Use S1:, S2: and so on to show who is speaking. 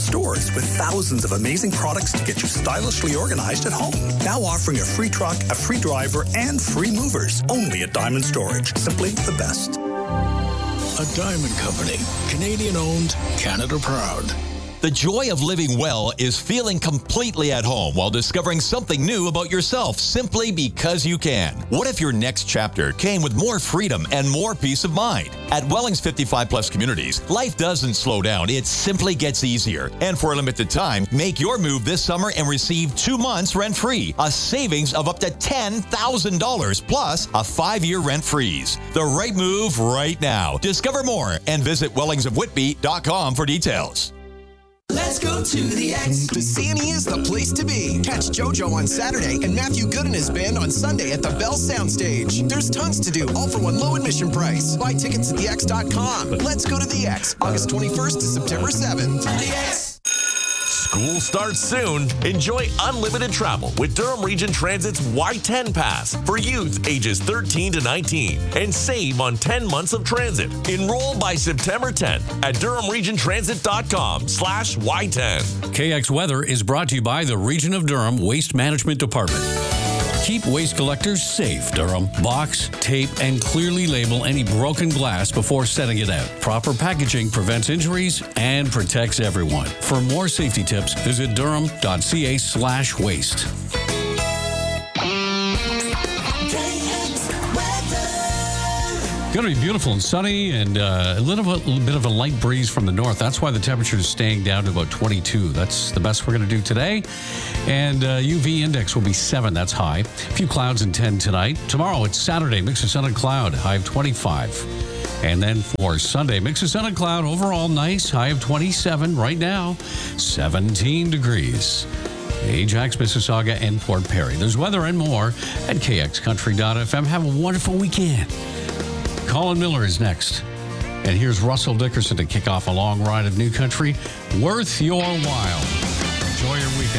S1: stores with thousands of amazing products to get you stylishly organized at home. Now offering a free truck, a free driver, and free movers. Only at Diamond Storage. Simply the best.
S2: A Diamond Company. Canadian owned, Canada proud.
S3: The joy of living well is feeling completely at home while discovering something new about yourself simply because you can. What if your next chapter came with more freedom and more peace of mind? At Welling's 55 Plus Communities, life doesn't slow down, it simply gets easier. And for a limited time, make your move this summer and receive 2 months rent-free, a savings of up to $10,000 plus a 5-year rent freeze. The right move right now. Discover more and visit wellingsofwhitby.com for details.
S4: Let's go to the X. Pisani is the place to be. Catch JoJo on Saturday and Matthew Good and his band on Sunday at the Bell Soundstage. There's tons to do, all for one low admission price. Buy tickets at thex.com. Let's go to the X, August 21st to September 7th. The X.
S5: School starts soon. Enjoy unlimited travel with Durham Region Transit's Y10 Pass for youth ages 13 to 19 and save on 10 months of transit. Enroll by September 10th at durhamregiontransit.com/Y10.
S6: KX Weather is brought to you by the Region of Durham Waste Management Department. Keep waste collectors safe, Durham. Box, tape, and clearly label any broken glass before setting it out. Proper packaging prevents injuries and protects everyone. For more safety tips, visit durham.ca/waste. Going to be beautiful and sunny and a little bit of a light breeze from the north. That's why the temperature is staying down to about 22. That's the best we're going to do today. And UV index will be 7. That's high. A few clouds and 10 tonight. Tomorrow, it's Saturday. Mix of sun and cloud. High of 25. And then for Sunday, mix of sun and cloud. Overall, nice. High of 27. Right now, 17 degrees. Ajax, Mississauga, and Port Perry. There's weather and more at kxcountry.fm. Have a wonderful weekend. Colin Miller is next. And here's Russell Dickerson to kick off a long ride of new country worth your while. Enjoy your weekend.